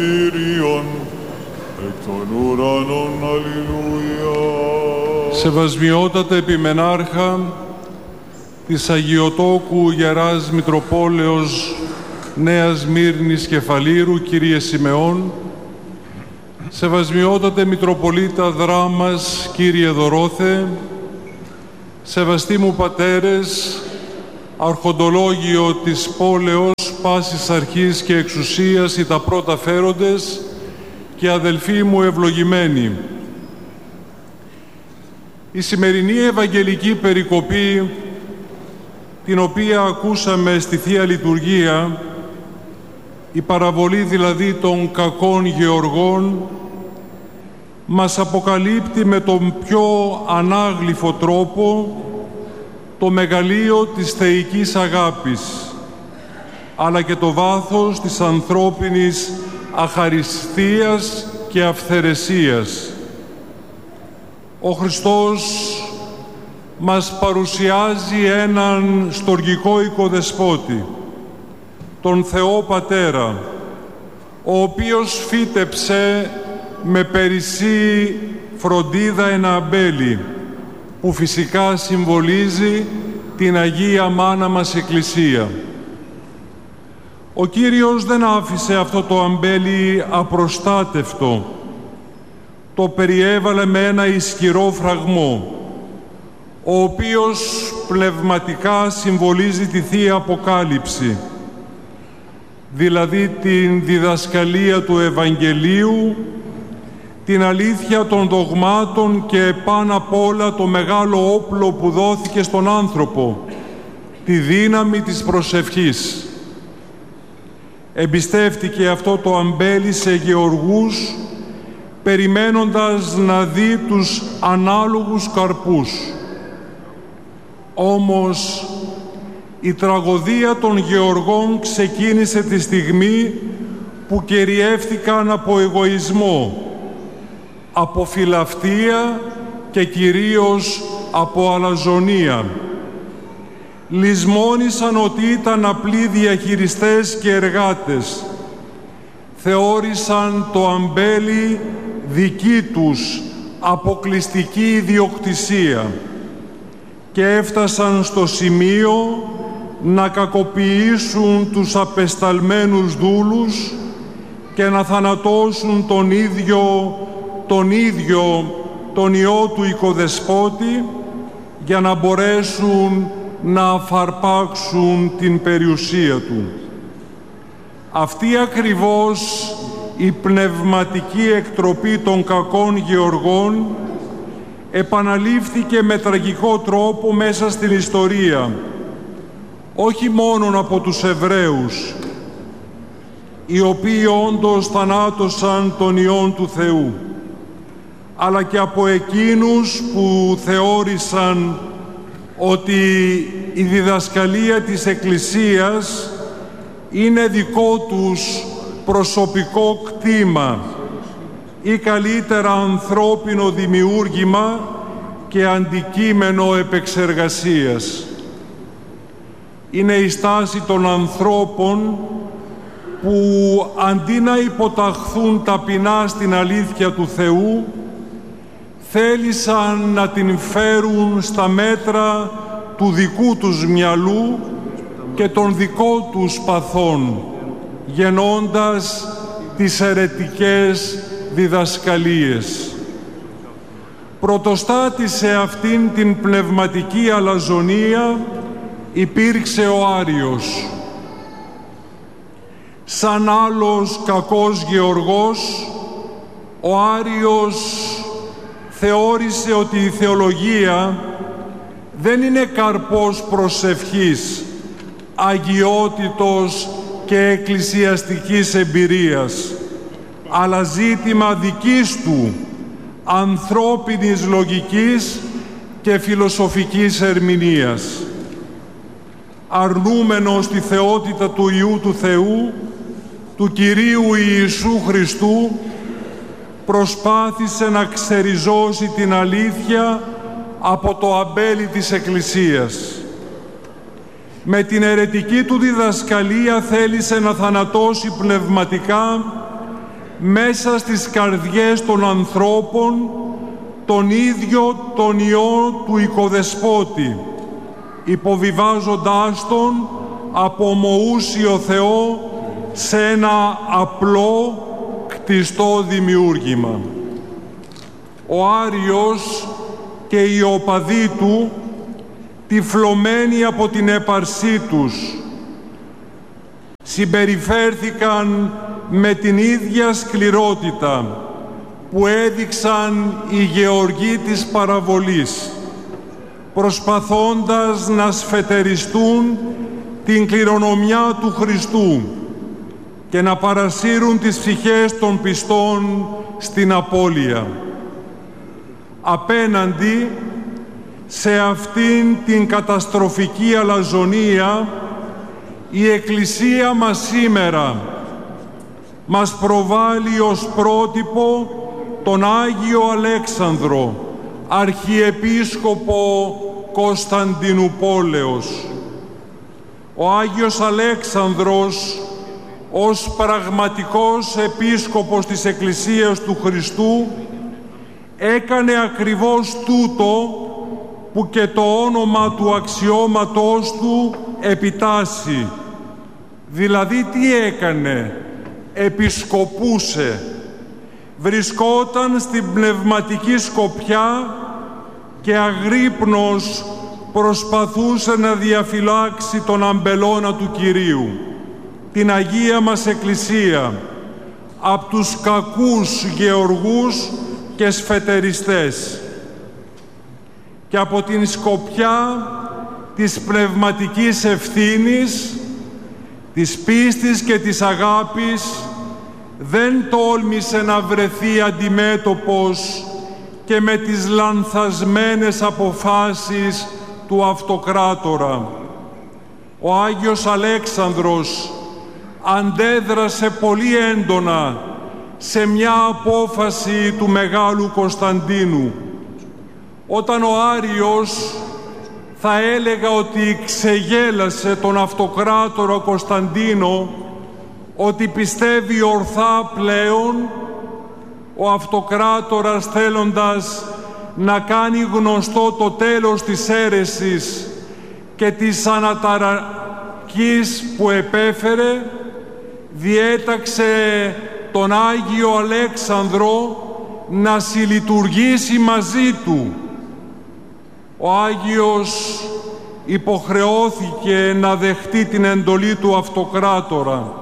Κύριον εκ των ουρανών, αλληλούια. Σεβασμιότατε επιμενάρχα της Αγιοτόκου Γεράς Μητροπόλεως Νέας Μύρνης Κεφαλήρου, Κύριε Σιμεών, σεβασμιότατε Μητροπολίτα Δράμας, Κύριε Δωρόθε, σεβαστοί μου πατέρες, αρχοντολόγιο της πόλεως, πάσης αρχής και εξουσίας ή τα πρώτα φέροντες και αδελφοί μου ευλογημένοι. Η σημερινή Ευαγγελική περικοπή, την οποία ακούσαμε στη Θεία Λειτουργία, η παραβολή δηλαδή των κακών γεωργών, μας αποκαλύπτει με τον πιο ανάγλυφο τρόπο το μεγαλείο της θεϊκής αγάπης, αλλά και το βάθος της ανθρώπινης αχαριστίας και αυθαιρεσίας. Ο Χριστός μας παρουσιάζει έναν στοργικό οικοδεσπότη, τον Θεό Πατέρα, ο οποίος φύτεψε με περισσή φροντίδα ένα αμπέλι, που φυσικά συμβολίζει την Αγία Μάνα μας Εκκλησία. Ο Κύριος δεν άφησε αυτό το αμπέλι απροστάτευτο. Το περιέβαλε με ένα ισχυρό φραγμό, ο οποίος πνευματικά συμβολίζει τη Θεία Αποκάλυψη, δηλαδή την διδασκαλία του Ευαγγελίου, την αλήθεια των δογμάτων και πάνω απ' όλα το μεγάλο όπλο που δόθηκε στον άνθρωπο, τη δύναμη της προσευχής. Εμπιστεύτηκε αυτό το αμπέλι σε γεωργούς, περιμένοντας να δει τους ανάλογους καρπούς. Όμως η τραγωδία των γεωργών ξεκίνησε τη στιγμή που κυριεύτηκαν από εγωισμό, από φιλαυτία και κυρίως από αλαζονία. Λησμόνησαν ότι ήταν απλοί διαχειριστές και εργάτες. Θεώρησαν το αμπέλι δική τους αποκλειστική ιδιοκτησία και έφτασαν στο σημείο να κακοποιήσουν τους απεσταλμένους δούλους και να θανατώσουν τον Υιό του οικοδεσπότη για να μπορέσουν να αφαρπάξουν την περιουσία του. Αυτή ακριβώς η πνευματική εκτροπή των κακών γεωργών επαναλήφθηκε με τραγικό τρόπο μέσα στην ιστορία, όχι μόνον από τους Εβραίους, οι οποίοι όντως θανάτωσαν τον Υιόν του Θεού, αλλά και από εκείνους που θεώρησαν ότι η διδασκαλία της Εκκλησίας είναι δικό τους προσωπικό κτήμα ή καλύτερα ανθρώπινο δημιούργημα και αντικείμενο επεξεργασίας. Είναι η στάση των ανθρώπων που αντί να υποταχθούν ταπεινά στην αλήθεια του Θεού, θέλησαν να την φέρουν στα μέτρα του δικού τους μυαλού και των δικών τους παθών, γεννώντας τις αιρετικές διδασκαλίες. Πρωτοστάτης σε αυτήν την πνευματική αλαζονία υπήρξε ο Άριος. Σαν άλλος κακός γεωργός, ο Άριος θεώρησε ότι η θεολογία δεν είναι καρπός προσευχής, αγιότητος και εκκλησιαστικής εμπειρίας, αλλά ζήτημα δικής του ανθρώπινης λογικής και φιλοσοφικής ερμηνείας. Αρνούμενος τη θεότητα του Υιού του Θεού, του Κυρίου Ιησού Χριστού, προσπάθησε να ξεριζώσει την αλήθεια από το αμπέλι της Εκκλησίας. Με την αιρετική του διδασκαλία θέλησε να θανατώσει πνευματικά μέσα στις καρδιές των ανθρώπων τον ίδιο τον Υιό του οικοδεσπότη, υποβιβάζοντάς τον από ομοούσιο Θεό σε ένα απλό κτιστό δημιούργημα. Ο Άριος και οι οπαδοί του, τυφλωμένοι από την έπαρσή τους, συμπεριφέρθηκαν με την ίδια σκληρότητα που έδειξαν οι γεωργοί της παραβολής, προσπαθώντας να σφετεριστούν την κληρονομιά του Χριστού και να παρασύρουν τις ψυχές των πιστών στην απώλεια. Απέναντι σε αυτήν την καταστροφική αλαζονία, η Εκκλησία μας σήμερα μας προβάλλει ως πρότυπο τον Άγιο Αλέξανδρο, Αρχιεπίσκοπο Κωνσταντινουπόλεως. Ο Άγιος Αλέξανδρος, ως πραγματικός επίσκοπος της Εκκλησίας του Χριστού, έκανε ακριβώς τούτο που και το όνομα του αξιώματός του επιτάσσει. Δηλαδή τι έκανε? Επισκοπούσε. Βρισκόταν στην πνευματική σκοπιά και αγρύπνος προσπαθούσε να διαφυλάξει τον αμπελώνα του Κυρίου, την Αγία μας Εκκλησία, από τους κακούς γεωργούς και σφετεριστές. Και από την σκοπιά της πνευματικής ευθύνης, της πίστης και της αγάπης, δεν τόλμησε να βρεθεί αντιμέτωπος και με τις λανθασμένες αποφάσεις του αυτοκράτορα. Ο Άγιος Αλέξανδρος αντέδρασε πολύ έντονα σε μια απόφαση του Μεγάλου Κωνσταντίνου. Όταν ο Άριος, θα έλεγα ότι ξεγέλασε τον αυτοκράτορα Κωνσταντίνο ότι πιστεύει ορθά πλέον, ο αυτοκράτορας, θέλοντας να κάνει γνωστό το τέλος της αίρεσης και της αναταραχής που επέφερε, διέταξε τον Άγιο Αλέξανδρο να συλλειτουργήσει μαζί του. Ο Άγιος υποχρεώθηκε να δεχτεί την εντολή του αυτοκράτορα.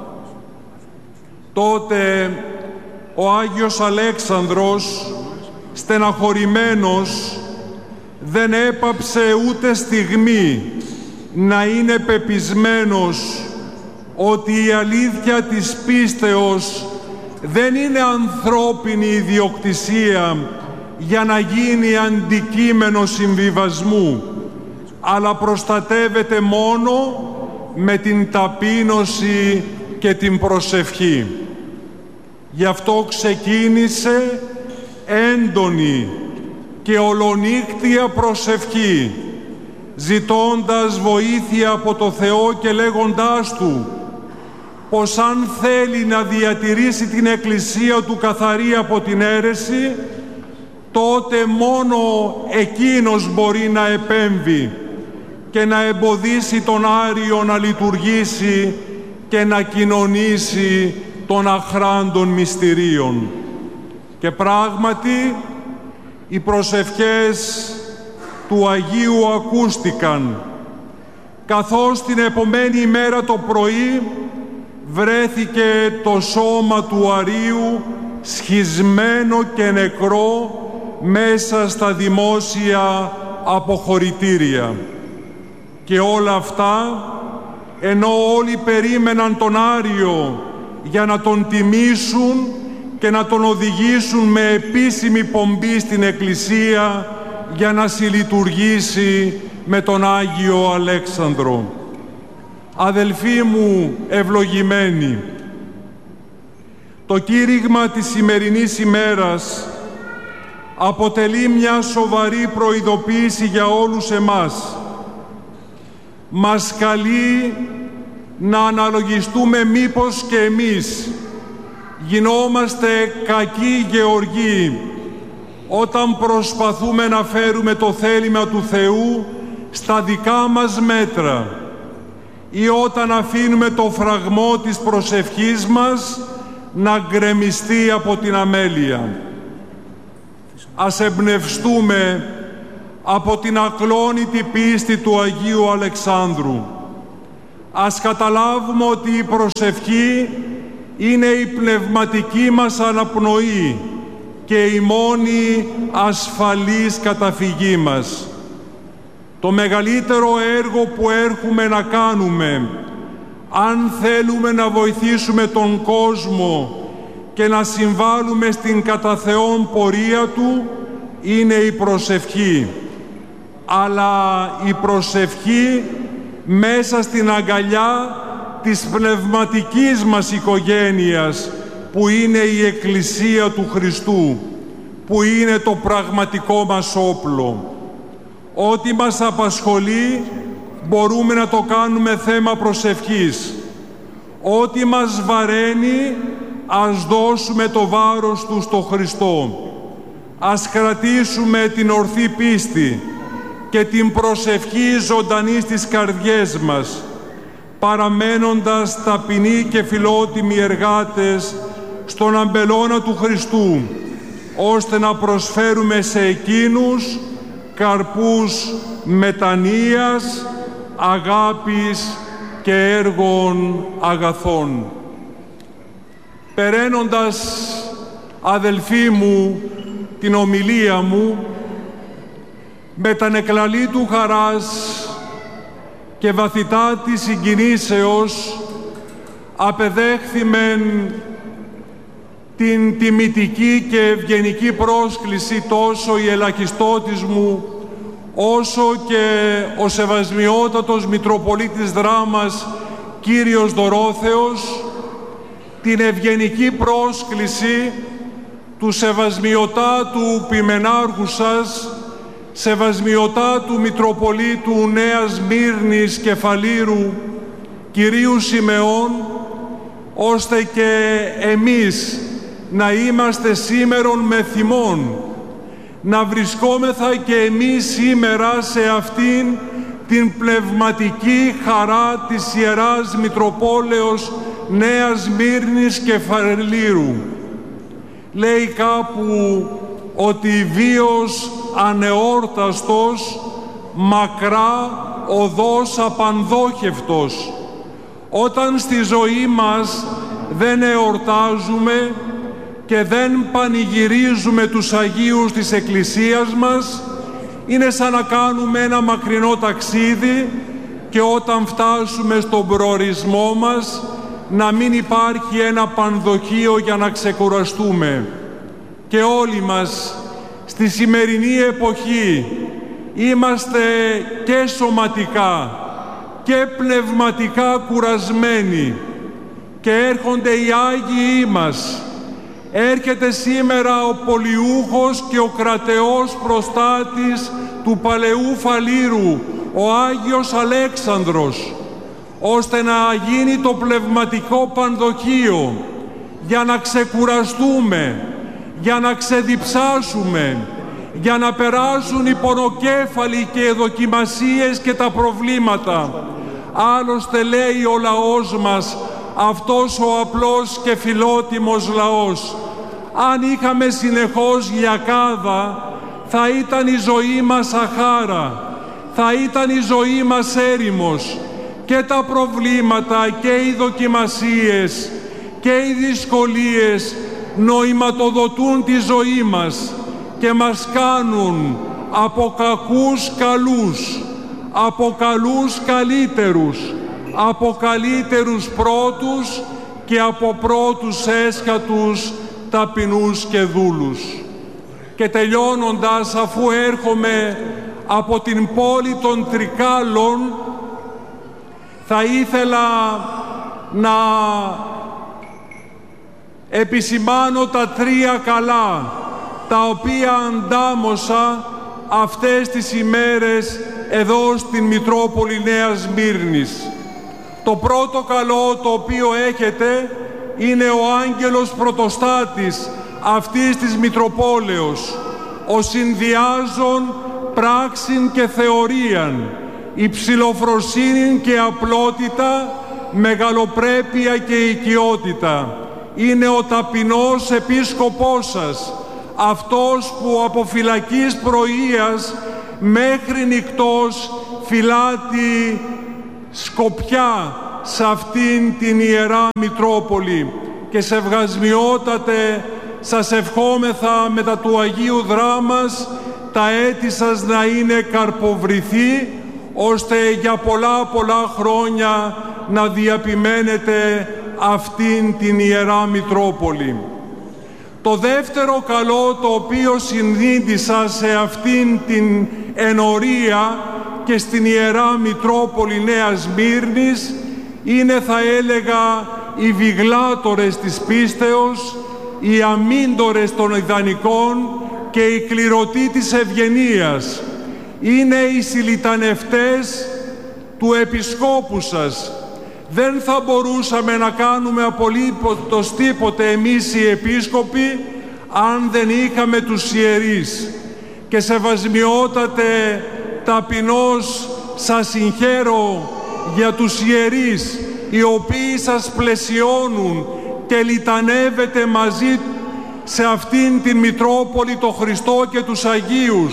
Τότε ο Άγιος Αλέξανδρος, στεναχωρημένος, δεν έπαψε ούτε στιγμή να είναι πεπισμένος ότι η αλήθεια της πίστεως δεν είναι ανθρώπινη ιδιοκτησία για να γίνει αντικείμενο συμβιβασμού, αλλά προστατεύεται μόνο με την ταπείνωση και την προσευχή. Γι' αυτό ξεκίνησε έντονη και ολονύκτια προσευχή, ζητώντας βοήθεια από το Θεό και λέγοντάς Του πως αν θέλει να διατηρήσει την Εκκλησία Του καθαρή από την αίρεση, τότε μόνο Εκείνος μπορεί να επέμβει και να εμποδίσει τον Άριο να λειτουργήσει και να κοινωνήσει των αχράντων μυστηρίων. Και πράγματι, οι προσευχές του Αγίου ακούστηκαν, καθώς την επομένη μέρα το πρωί βρέθηκε το σώμα του Αρίου σχισμένο και νεκρό μέσα στα δημόσια αποχωρητήρια. Και όλα αυτά, ενώ όλοι περίμεναν τον Άριο για να τον τιμήσουν και να τον οδηγήσουν με επίσημη πομπή στην Εκκλησία για να συλλειτουργήσει με τον Άγιο Αλέξανδρο. Αδελφοί μου ευλογημένοι, το κήρυγμα της σημερινής ημέρας αποτελεί μια σοβαρή προειδοποίηση για όλους εμάς. Μας καλεί να αναλογιστούμε μήπως και εμείς γινόμαστε κακοί γεωργοί όταν προσπαθούμε να φέρουμε το θέλημα του Θεού στα δικά μας μέτρα ή όταν αφήνουμε το φραγμό της προσευχής μας να γκρεμιστεί από την αμέλεια. Ας εμπνευστούμε από την ακλόνητη πίστη του Αγίου Αλεξάνδρου. Ας καταλάβουμε ότι η προσευχή είναι η πνευματική μας αναπνοή και η μόνη ασφαλής καταφυγή μας. Το μεγαλύτερο έργο που έχουμε να κάνουμε, αν θέλουμε να βοηθήσουμε τον κόσμο και να συμβάλλουμε στην κατά Θεόν πορεία του, είναι η προσευχή. Αλλά η προσευχή μέσα στην αγκαλιά της πνευματικής μας οικογένειας, που είναι η Εκκλησία του Χριστού, που είναι το πραγματικό μας όπλο. Ό,τι μας απασχολεί μπορούμε να το κάνουμε θέμα προσευχής. Ό,τι μας βαραίνει, ας δώσουμε το βάρος του στο Χριστό. Ας κρατήσουμε την ορθή πίστη και την προσευχή ζωντανή στις καρδιές μας, παραμένοντας ταπεινοί και φιλότιμοι εργάτες στον αμπελώνα του Χριστού, ώστε να προσφέρουμε σε εκείνους καρπούς μετανοίας, αγάπης και έργων αγαθών. Περαίνοντας, αδελφοί μου, την ομιλία μου, με τα νεκλαλή του χαράς και βαθυτά της συγκινήσεως, απεδέχθημεν την τιμητική και ευγενική πρόσκληση τόσο η ελαχιστότης μου, όσο και ο σεβασμιότατος Μητροπολίτης Δράμας, Κύριος Δωρόθεος, την ευγενική πρόσκληση του σεβασμιωτάτου Ποιμενάρχου σας, σεβασμιωτάτου Μητροπολίτου Νέας Μύρνης και Φαλήρου, Κυρίου Σιμεών, ώστε και εμείς να είμαστε σήμερον με θυμόν, να βρισκόμεθα και εμείς σήμερα σε αυτήν την πνευματική χαρά της Ιεράς Μητροπόλεως Νέας Μύρνης και Φαλήρου. Λέει κάπου ότι βίος ανεόρταστος, μακρά οδός απανδόχευτος. Όταν στη ζωή μας δεν εορτάζουμε και δεν πανηγυρίζουμε τους Αγίους της Εκκλησίας μας, είναι σαν να κάνουμε ένα μακρινό ταξίδι και όταν φτάσουμε στον προορισμό μας να μην υπάρχει ένα πανδοχείο για να ξεκουραστούμε. Και όλοι μας στη σημερινή εποχή είμαστε και σωματικά και πνευματικά κουρασμένοι και έρχονται οι Άγιοι μας. Έρχεται σήμερα ο Πολιούχος και ο Κρατεός Προστάτης του Παλαιού Φαλήρου, ο Άγιος Αλέξανδρος, ώστε να γίνει το πνευματικό πανδοχείο για να ξεκουραστούμε, για να ξεδιψάσουμε, για να περάσουν οι πονοκέφαλοι και οι δοκιμασίες και τα προβλήματα. Άλλωστε λέει ο λαός μας, αυτός ο απλός και φιλότιμος λαός, αν είχαμε συνεχώς γιακάδα, θα ήταν η ζωή μας αχάρα, θα ήταν η ζωή μας έρημος και τα προβλήματα και οι δοκιμασίες και οι δυσκολίες νοηματοδοτούν τη ζωή μας και μας κάνουν από κακούς καλούς, από καλούς καλύτερους, από καλύτερους πρώτους και από πρώτους έσχατους ταπεινούς και δούλους. Και τελειώνοντας, αφού έρχομαι από την πόλη των Τρικάλων, θα ήθελα να επισημάνω τα τρία καλά, τα οποία αντάμωσα αυτές τις ημέρες εδώ στην Μητρόπολη Νέας Μύρνης. Το πρώτο καλό το οποίο έχετε είναι ο άγγελος πρωτοστάτης αυτής της Μητροπόλεως, ο συνδυάζων πράξην και θεωρίαν, υψηλοφροσύνην και απλότητα, μεγαλοπρέπεια και οικειότητα. Είναι ο ταπεινός επίσκοπός σας, αυτός που από φυλακής πρωίας μέχρι νυκτός φυλά τη σκοπιά σε αυτήν την Ιερά Μητρόπολη. Και σευγασμιότατε, σας ευχόμεθα μετά του Αγίου Δράμας τα έτη σας να είναι καρποβρυθή, ώστε για πολλά χρόνια να διαπημένετε αυτήν την Ιερά Μητρόπολη. Το δεύτερο καλό το οποίο συνείδησα σε αυτήν την ενορία και στην Ιερά Μητρόπολη Νέας Σμύρνης είναι, θα έλεγα, οι βιγλάτορες της πίστεως, οι αμύντορες των ιδανικών και οι κληρωτοί της ευγενίας. Είναι οι συλλητανευτές του Επισκόπου σας. Δεν θα μπορούσαμε να κάνουμε απολύτως τίποτε εμείς οι επίσκοποι αν δεν είχαμε τους ιερείς. Και σεβασμιότατε, ταπεινώς σας συγχαίρω για τους ιερείς οι οποίοι σας πλαισιώνουν και λιτανεύετε μαζί σε αυτήν την Μητρόπολη το Χριστό και τους Αγίους.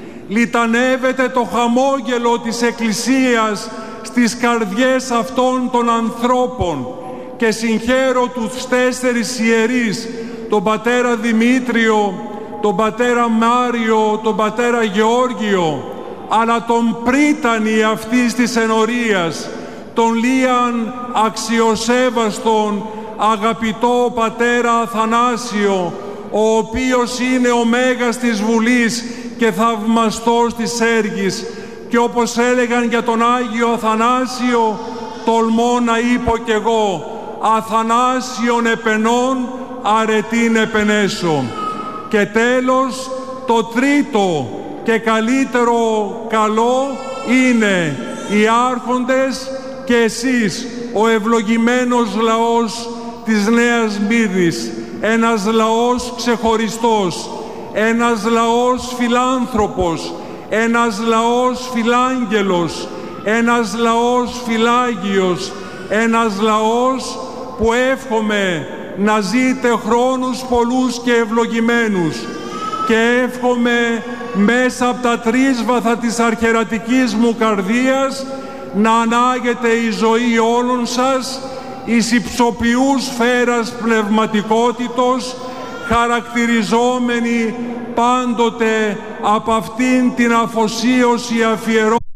Λιτανεύετε το χαμόγελο της Εκκλησίας στις καρδιές αυτών των ανθρώπων και συγχαίρω τους 4 ιερείς, τον πατέρα Δημήτριο, τον πατέρα Μάριο, τον πατέρα Γεώργιο, αλλά τον πρίτανη αυτής της ενορίας, τον λίαν αξιοσέβαστον αγαπητό πατέρα Αθανάσιο, ο οποίος είναι ο Μέγας της Βουλής και θαυμαστός της έργης. Και όπως έλεγαν για τον Άγιο Αθανάσιο, τολμώ να είπω κι εγώ, Αθανάσιον επενών, αρετήν επενέσω. Και τέλος, το τρίτο και καλύτερο καλό είναι οι άρχοντες και εσείς, ο ευλογημένος λαός της Νέας Σμύρνης, ένας λαός ξεχωριστός, ένας λαός φιλάνθρωπος, ένας λαός φιλάγγελος, ένας λαός φιλάγιος, ένας λαός που εύχομαι να ζείτε χρόνους πολλούς και ευλογημένους, και εύχομαι μέσα από τα τρίσβαθα της αρχαιρατικής μου καρδίας να ανάγεται η ζωή όλων σας εις υψοποιούς σφαίρας πνευματικότητος, χαρακτηριζόμενη πάντοτε από αυτήν την αφοσίωση αφιερώμενη